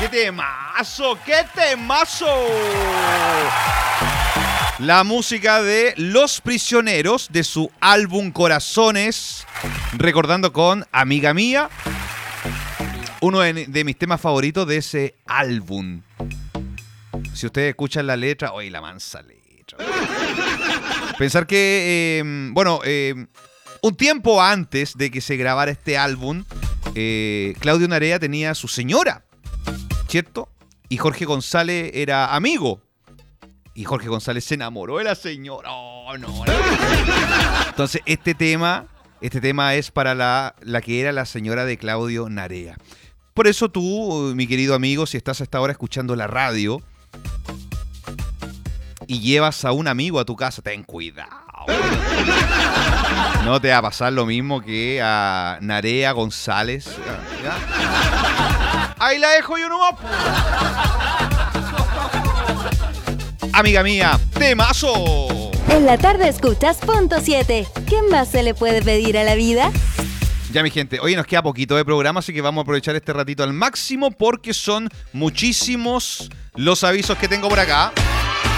¡Qué temazo! ¡Qué temazo! La música de Los Prisioneros de su álbum Corazones, recordando con Amiga Mía, uno de mis temas favoritos de ese álbum. Si ustedes escuchan la letra, ¡oye, la mansa letra! Pensar que, un tiempo antes de que se grabara este álbum, Claudio Narea tenía su señora, ¿cierto? Y Jorge González era amigo. Y Jorge González se enamoró de la señora. Oh, no. Entonces, este tema es para la que era la señora de Claudio Narea. Por eso tú, mi querido amigo, si estás hasta ahora escuchando la radio y llevas a un amigo a tu casa, ten cuidado. No te va a pasar lo mismo que a Narea González. ¿Ya? Ahí la dejo yo nomás. Amiga mía, temazo. En la tarde escuchas Punto 7. ¿Qué más se le puede pedir a la vida? Ya, mi gente, hoy nos queda poquito de programa, así que vamos a aprovechar este ratito al máximo porque son muchísimos los avisos que tengo por acá.